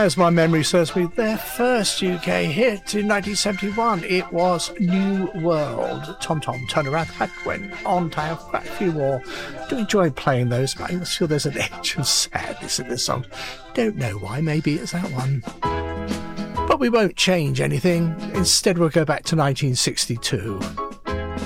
as my memory serves me, their first UK hit in 1971. It was New World. Tom Turner Around the Back went on to have quite a few more. Do enjoy playing those, but I always feel there's an edge of sadness in this song. Don't know why, maybe it's that one. But we won't change anything. Instead, we'll go back to 1962.